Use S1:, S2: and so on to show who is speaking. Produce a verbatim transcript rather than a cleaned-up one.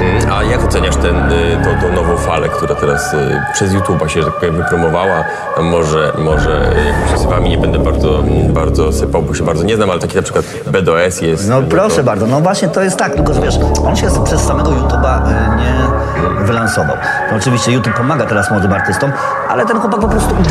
S1: A jak oceniasz ten, tą, tą nową falę, która teraz przez YouTube'a się, że tak powiem, wypromowała? A może, może jakimiś sypami nie będę bardzo, bardzo sypał, bo się bardzo nie znam, ale taki na przykład B D O S jest.
S2: No proszę to... bardzo, no właśnie to jest tak, tylko że wiesz, on się przez samego YouTube'a nie wylansował. No, oczywiście YouTube pomaga teraz młodym artystom, ale ten chłopak po prostu